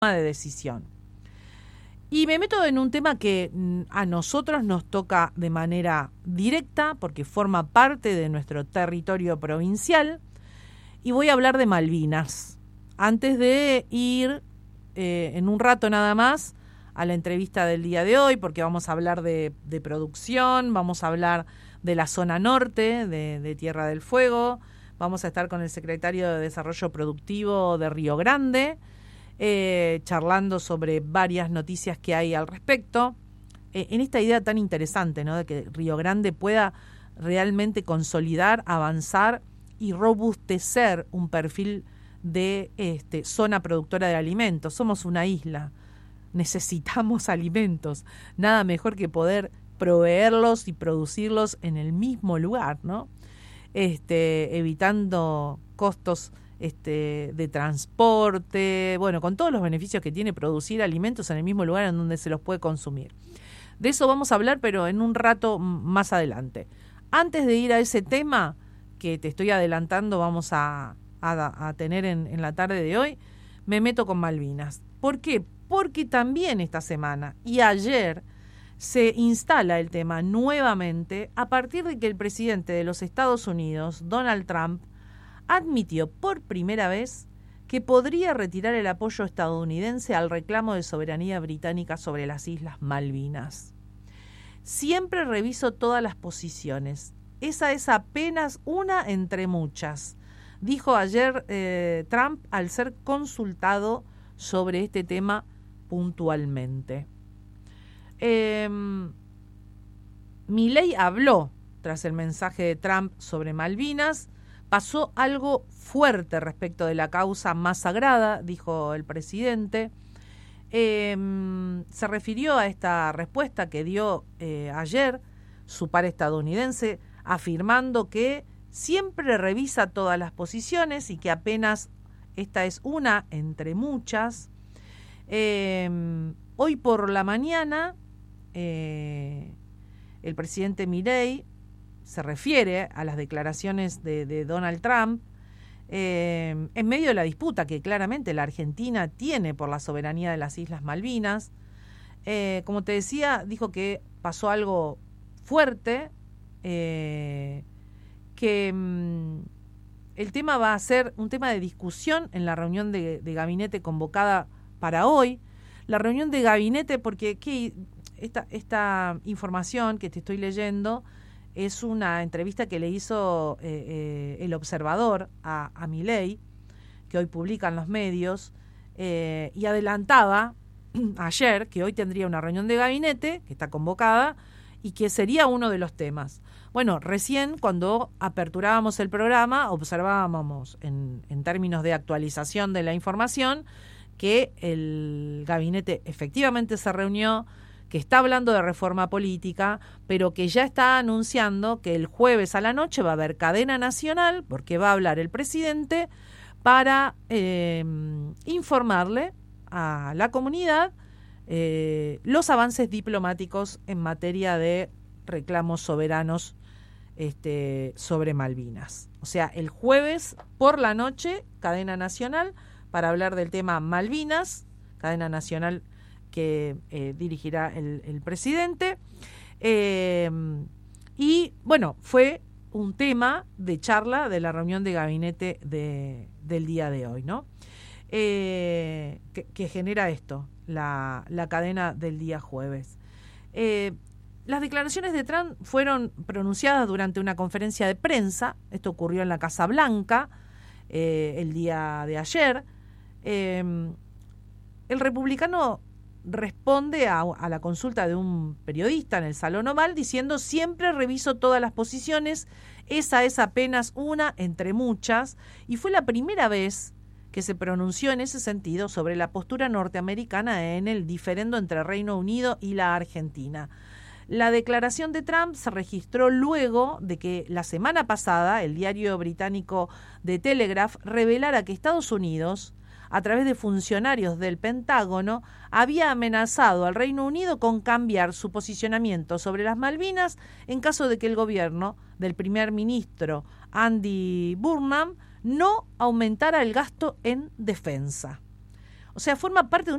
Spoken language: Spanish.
de decisión. Y me meto en un tema que a nosotros nos toca de manera directa porque forma parte de nuestro territorio provincial, y voy a hablar de Malvinas. Antes de ir en un rato nada más a la entrevista del día de hoy, porque vamos a hablar de producción, vamos a hablar de la zona norte de Tierra del Fuego, vamos a estar con el secretario de Desarrollo Productivo de Río Grande, charlando sobre varias noticias que hay al respecto, en esta idea tan interesante, ¿no?, de que Río Grande pueda realmente consolidar, avanzar y robustecer un perfil de zona productora de alimentos. Somos una isla, necesitamos alimentos, nada mejor que poder proveerlos y producirlos en el mismo lugar, ¿no? Evitando costos de transporte, bueno, con todos los beneficios que tiene producir alimentos en el mismo lugar en donde se los puede consumir. De eso vamos a hablar, pero en un rato más adelante. Antes de ir a ese tema que te estoy adelantando, vamos a tener en la tarde de hoy, me meto con Malvinas. ¿Por qué? Porque también esta semana y ayer se instala el tema nuevamente a partir de que el presidente de los Estados Unidos, Donald Trump, admitió por primera vez que podría retirar el apoyo estadounidense al reclamo de soberanía británica sobre las Islas Malvinas. Siempre reviso todas las posiciones. Esa es apenas una entre muchas, dijo ayer Trump al ser consultado sobre este tema puntualmente. Milei habló tras el mensaje de Trump sobre Malvinas. Pasó algo fuerte respecto de la causa más sagrada, dijo el presidente. Se refirió a esta respuesta que dio ayer su par estadounidense, afirmando que siempre revisa todas las posiciones y que apenas esta es una entre muchas. Hoy por la mañana, el presidente Milei se refiere a las declaraciones de Donald Trump en medio de la disputa que claramente la Argentina tiene por la soberanía de las Islas Malvinas. Como te decía, dijo que pasó algo fuerte, que el tema va a ser un tema de discusión en la reunión de gabinete convocada para hoy. La reunión de gabinete, porque esta información que te estoy leyendo es una entrevista que le hizo el Observador a Milei, que hoy publican los medios, y adelantaba ayer que hoy tendría una reunión de gabinete, que está convocada, y que sería uno de los temas. Bueno, recién cuando aperturábamos el programa, observábamos en términos de actualización de la información que el gabinete efectivamente se reunió, que está hablando de reforma política, pero que ya está anunciando que el jueves a la noche va a haber cadena nacional, porque va a hablar el presidente para informarle a la comunidad los avances diplomáticos en materia de reclamos soberanos sobre Malvinas. O sea, el jueves por la noche, cadena nacional, para hablar del tema Malvinas, cadena nacional que dirigirá el presidente. Y bueno, fue un tema de charla de la reunión de gabinete del día de hoy, ¿no? Que genera esto, la cadena del día jueves. Las declaraciones de Trump fueron pronunciadas durante una conferencia de prensa. Esto ocurrió en la Casa Blanca el día de ayer. El republicano responde a la consulta de un periodista en el Salón Oval diciendo: siempre reviso todas las posiciones, esa es apenas una entre muchas, y fue la primera vez que se pronunció en ese sentido sobre la postura norteamericana en el diferendo entre Reino Unido y la Argentina. La declaración de Trump se registró luego de que la semana pasada el diario británico The Telegraph revelara que Estados Unidos, a través de funcionarios del Pentágono, había amenazado al Reino Unido con cambiar su posicionamiento sobre las Malvinas en caso de que el gobierno del primer ministro Andy Burnham no aumentara el gasto en defensa. O sea, forma parte de